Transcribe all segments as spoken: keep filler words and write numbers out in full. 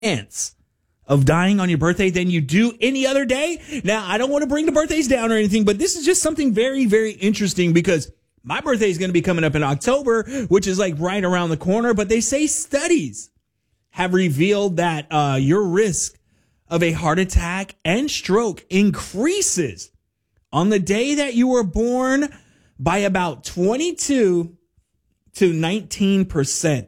chance of dying on your birthday than you do any other day. Now, I don't want to bring the birthdays down or anything, but this is just something very, very interesting because my birthday is going to be coming up in October, which is like right around the corner. But they say studies have revealed that uh, your risk of a heart attack and stroke increases on the day that you were born by about twenty-two to nineteen percent.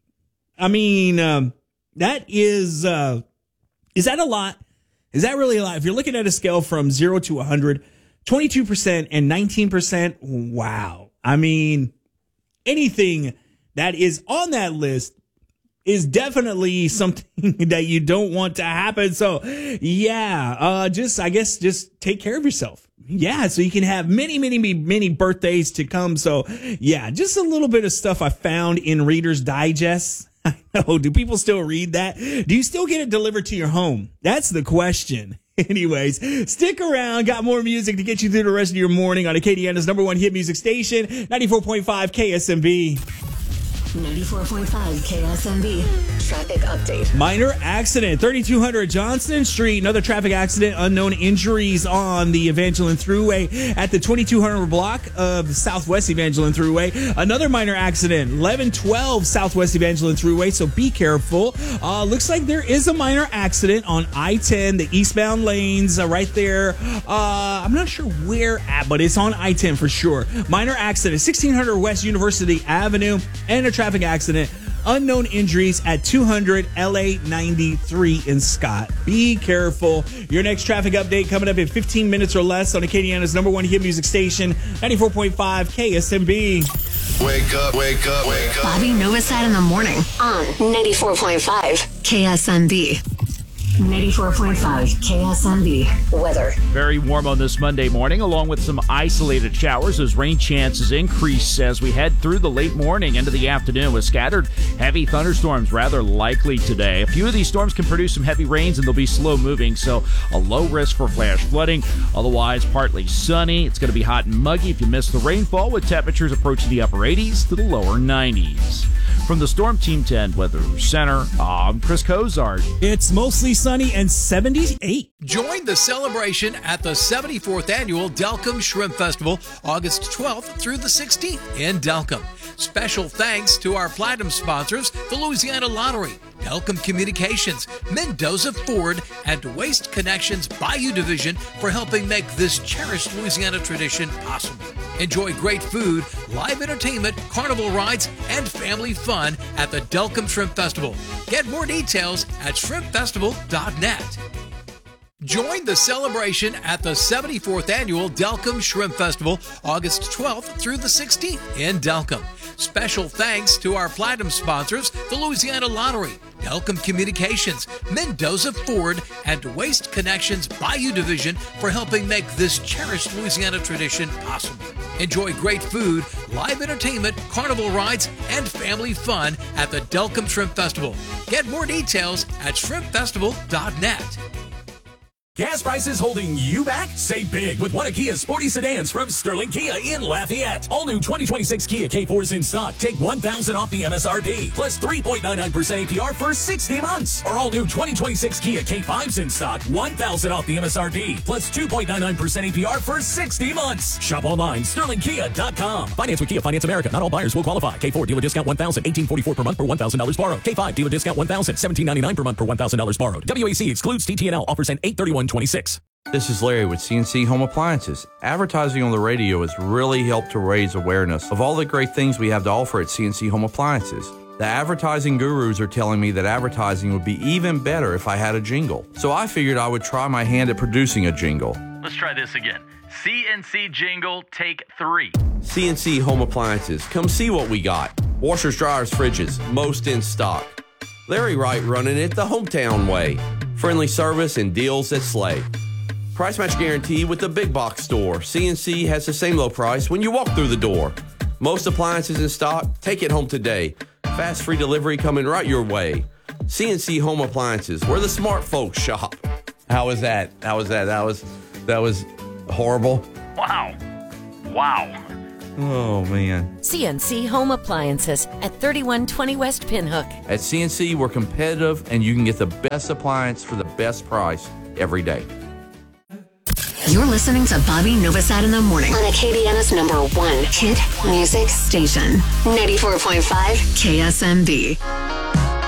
I mean, um, that is, uh, is that a lot? Is that really a lot? If you're looking at a scale from zero to one hundred, twenty-two percent and nineteen percent, wow. I mean, anything that is on that list is definitely something that you don't want to happen. So, yeah, uh, just, I guess, just take care of yourself. Yeah, so you can have many, many, many, many birthdays to come. So, yeah, just a little bit of stuff I found in Reader's Digest. I know, do people still read that? Do you still get it delivered to your home? That's the question. Anyways, stick around. Got more music to get you through the rest of your morning on Acadiana's number one hit music station, ninety-four point five K S M B. ninety-four point five K S M B. Traffic update. Minor accident, thirty-two hundred Johnston Street. Another traffic accident. Unknown injuries on the Evangeline Thruway at the twenty-two hundred block of the Southwest Evangeline Thruway. Another minor accident, eleven twelve Southwest Evangeline Thruway, so be careful. Uh, looks like there is a minor accident on I ten, the eastbound lanes uh, right there. Uh, I'm not sure where at, but it's on I ten for sure. Minor accident, sixteen hundred West University Avenue, and a traffic accident. Unknown injuries at two hundred L A ninety-three in Scott. Be careful. Your next traffic update coming up in fifteen minutes or less on Acadiana's number one hit music station, ninety-four point five K S M B. Wake up, wake up, wake up. Bobby Novosad in the morning on ninety-four point five K S M B. ninety-four point five K S M B weather. Very warm on this Monday morning, along with some isolated showers as rain chances increase as we head through the late morning into the afternoon with scattered heavy thunderstorms rather likely today. A few of these storms can produce some heavy rains and they'll be slow moving, so a low risk for flash flooding. Otherwise, partly sunny. It's going to be hot and muggy if you miss the rainfall, with temperatures approaching the upper eighties to the lower nineties. From the Storm Team ten Weather Center, I'm Chris Cozart. It's mostly sunny and seventy-eight. Join the celebration at the seventy-fourth Annual Delcambre Shrimp Festival, August twelfth through the sixteenth in Delcambre. Special thanks to our platinum sponsors, the Louisiana Lottery, Delcambre Communications, Mendoza Ford, and Waste Connections Bayou Division for helping make this cherished Louisiana tradition possible. Enjoy great food, live entertainment, carnival rides, and family fun at the Delcambre Shrimp Festival. Get more details at shrimp festival dot net. Join the celebration at the seventy-fourth Annual Delcambre Shrimp Festival, August twelfth through the sixteenth in Delcambre. Special thanks to our platinum sponsors, the Louisiana Lottery, Delcambre Communications, Mendoza Ford, and Waste Connections Bayou Division for helping make this cherished Louisiana tradition possible. Enjoy great food, live entertainment, carnival rides, and family fun at the Delcambre Shrimp Festival. Get more details at shrimp festival dot net. Gas prices holding you back? Save big with one of Kia's sporty sedans from Sterling Kia in Lafayette. All new twenty twenty-six Kia K fours in stock. Take one thousand dollars off the M S R P, plus three point nine nine percent A P R for sixty months. Or all new twenty twenty-six Kia K fives in stock. one thousand dollars off the M S R P, plus two point nine nine percent A P R for sixty months. Shop online, sterling kia dot com. Finance with Kia Finance America. Not all buyers will qualify. K four dealer discount one thousand dollars, eighteen forty-four per month per one thousand dollars borrowed. K five dealer discount one thousand dollars, seventeen ninety-nine per month per one thousand dollars borrowed. W A C excludes T T N L. Offers end eight thirty-one twenty-six. This is Larry with C N C Home Appliances. Advertising on the radio has really helped to raise awareness of all the great things we have to offer at C N C Home Appliances. The advertising gurus are telling me that advertising would be even better if I had a jingle. So I figured I would try my hand at producing a jingle. Let's try this again. C N C jingle, take three. C N C Home Appliances. Come see what we got. Washers, dryers, fridges, most in stock. Larry Wright running it the hometown way. Friendly service and deals that slay. Price match guarantee with the big box store. C N C has the same low price when you walk through the door. Most appliances in stock. Take it home today. Fast free delivery coming right your way. C N C Home Appliances, where the smart folks shop. How was that? How was that? That was that was horrible. Wow. Wow. Oh, man. C N C Home Appliances at thirty-one twenty West Pinhook. At C N C, we're competitive, and you can get the best appliance for the best price every day. You're listening to Bobby Novosad in the morning on Acadiana's number one hit music station, ninety-four point five K S M B.